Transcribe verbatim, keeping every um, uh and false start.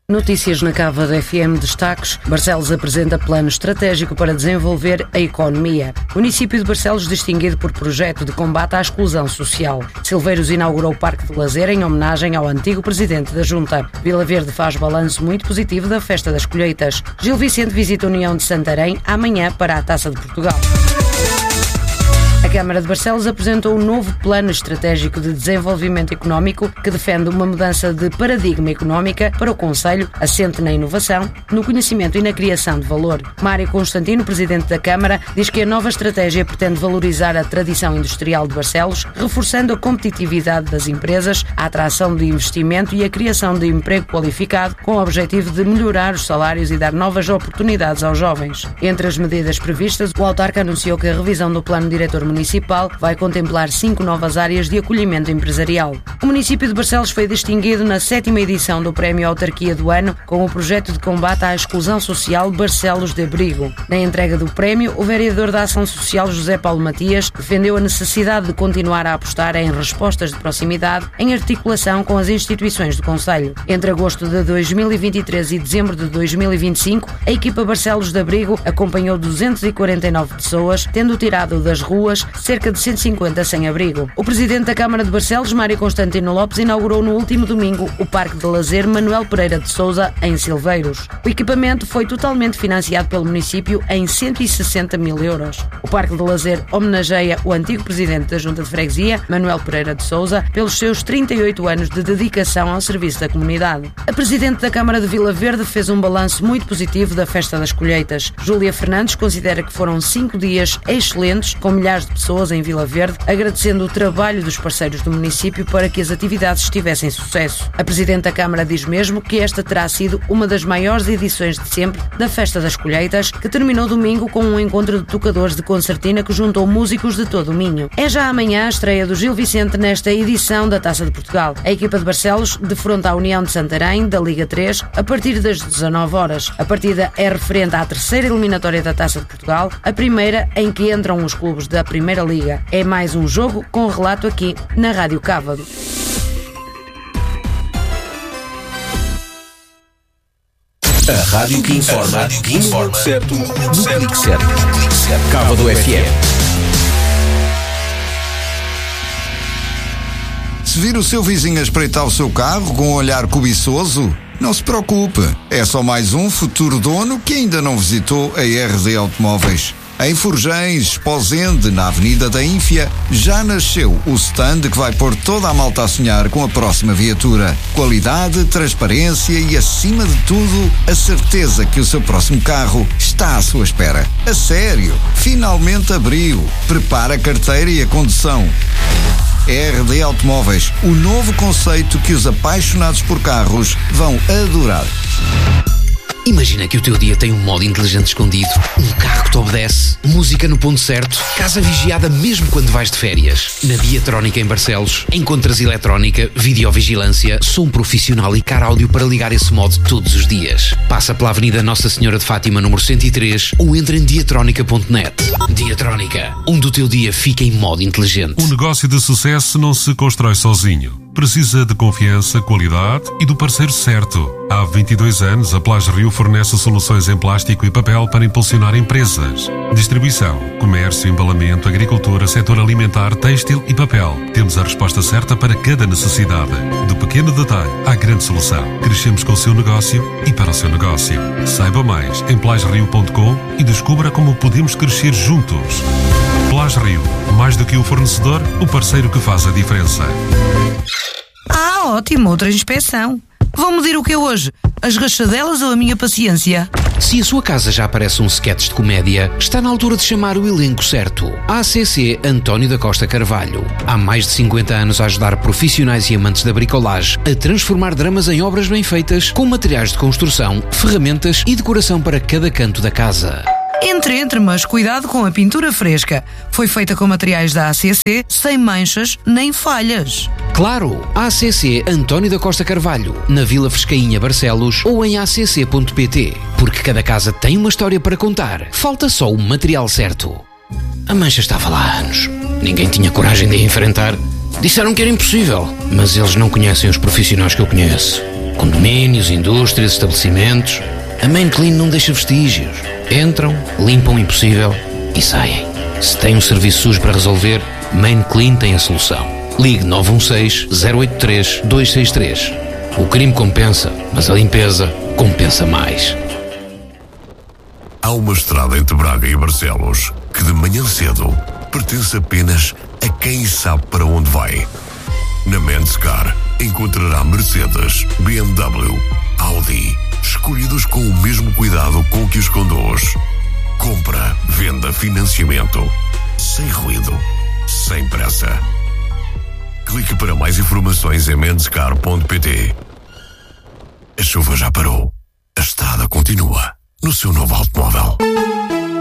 Notícias na Cava da F M, destaques. Barcelos apresenta plano estratégico para desenvolver a economia. Município de Barcelos distinguido por projeto de combate à exclusão social. Silveiros inaugurou o Parque de Lazer em homenagem ao antigo presidente da Junta. Vila Verde faz balanço muito positivo da Festa das Colheitas. Gil Vicente visita a União de Santarém amanhã para a Taça de Portugal. A Câmara de Barcelos apresentou um novo plano estratégico de desenvolvimento económico que defende uma mudança de paradigma económica para o concelho, assente na inovação, no conhecimento e na criação de valor. Mário Constantino, presidente da Câmara, diz que a nova estratégia pretende valorizar a tradição industrial de Barcelos, reforçando a competitividade das empresas, a atração de investimento e a criação de emprego qualificado, com o objetivo de melhorar os salários e dar novas oportunidades aos jovens. Entre as medidas previstas, o autarca anunciou que a revisão do plano diretor municipal Municipal vai contemplar cinco novas áreas de acolhimento empresarial. O município de Barcelos foi distinguido na sétima edição do Prémio Autarquia do Ano com o projeto de combate à exclusão social Barcelos de Abrigo. Na entrega do prémio, o vereador da Ação Social José Paulo Matias defendeu a necessidade de continuar a apostar em respostas de proximidade em articulação com as instituições do concelho. Entre agosto de dois mil e vinte e três e dezembro de dois mil e vinte e cinco, a equipa Barcelos de Abrigo acompanhou duzentas e quarenta e nove pessoas, tendo tirado das ruas cerca de cento e cinquenta sem-abrigo. O presidente da Câmara de Barcelos, Mário Constantino Lopes, inaugurou no último domingo o Parque de Lazer Manuel Pereira de Sousa, em Silveiros. O equipamento foi totalmente financiado pelo município em cento e sessenta mil euros. O Parque de Lazer homenageia o antigo presidente da Junta de Freguesia, Manuel Pereira de Sousa, pelos seus trinta e oito anos de dedicação ao serviço da comunidade. A presidente da Câmara de Vila Verde fez um balanço muito positivo da Festa das Colheitas. Júlia Fernandes considera que foram cinco dias excelentes, com milhares de pessoas em Vila Verde, agradecendo o trabalho dos parceiros do município para que as atividades tivessem sucesso. A presidente da Câmara diz mesmo que esta terá sido uma das maiores edições de sempre da Festa das Colheitas, que terminou domingo com um encontro de tocadores de concertina que juntou músicos de todo o Minho. É já amanhã a estreia do Gil Vicente nesta edição da Taça de Portugal. A equipa de Barcelos defronta a União de Santarém, da Liga três, a partir das dezanove horas. A partida é referente à terceira eliminatória da Taça de Portugal, a primeira em que entram os clubes da Primeira Liga. É mais um jogo com relato aqui na Rádio Cávado. A rádio que informa, a rádio que informa, certo, no clique certo. Cávado F M. Se vir o seu vizinho a espreitar o seu carro com um olhar cobiçoso, não se preocupe. É só mais um futuro dono que ainda não visitou a R D Automóveis. Em Forjães, Esposende, na Avenida da Ínfia, já nasceu o stand que vai pôr toda a malta a sonhar com a próxima viatura. Qualidade, transparência e, acima de tudo, a certeza que o seu próximo carro está à sua espera. A sério, finalmente abriu. Prepara a carteira e a condução. R D Automóveis, o novo conceito que os apaixonados por carros vão adorar. Imagina que o teu dia tem um modo inteligente escondido, um carro que te obedece, música no ponto certo, casa vigiada mesmo quando vais de férias. Na Diatrónica em Barcelos, encontras eletrónica, videovigilância, som profissional e car áudio para ligar esse modo todos os dias. Passa pela Avenida Nossa Senhora de Fátima, número cento e três, ou entra em diatrónica ponto net. Diatrónica, onde o teu dia fica em modo inteligente. Um negócio de sucesso não se constrói sozinho. Precisa de confiança, qualidade e do parceiro certo. Há vinte e dois anos, a Plage Rio fornece soluções em plástico e papel para impulsionar empresas. Distribuição, comércio, embalamento, agricultura, setor alimentar, têxtil e papel. Temos a resposta certa para cada necessidade. Do pequeno detalhe à grande solução. Crescemos com o seu negócio e para o seu negócio. Saiba mais em plage rio ponto com e descubra como podemos crescer juntos. Plage Rio, mais do que o fornecedor, o parceiro que faz a diferença. Ah, ótimo, outra inspeção. Vão medir o que é hoje? As rachadelas ou a minha paciência? Se a sua casa já parece um sketch de comédia, está na altura de chamar o elenco certo. A C C António da Costa Carvalho. Há mais de cinquenta anos a ajudar profissionais e amantes da bricolagem a transformar dramas em obras bem feitas, com materiais de construção, ferramentas e decoração para cada canto da casa. Entre, entre, mas cuidado com a pintura fresca. Foi feita com materiais da A C C, sem manchas nem falhas. Claro, A C C António da Costa Carvalho, na Vila Frescainha, Barcelos, ou em a c c ponto p t. Porque cada casa tem uma história para contar. Falta só o material certo. A mancha estava lá há anos. Ninguém tinha coragem de a enfrentar. Disseram que era impossível, mas eles não conhecem os profissionais que eu conheço. Condomínios, indústrias, estabelecimentos. A Main Clean não deixa vestígios. Entram, limpam o impossível e saem. Se tem um serviço sujo para resolver, Main Clean tem a solução. Ligue nove um seis, zero oito três, dois seis três. O crime compensa, mas a limpeza compensa mais. Há uma estrada entre Braga e Barcelos que de manhã cedo pertence apenas a quem sabe para onde vai. Na Menscar encontrará Mercedes, B M W, Audi, escolhidos com o mesmo cuidado com que os conduz. Compra, venda, financiamento, sem ruído, sem pressa. Clique para mais informações em menscar ponto pt. A chuva já parou. A estrada continua no seu novo automóvel.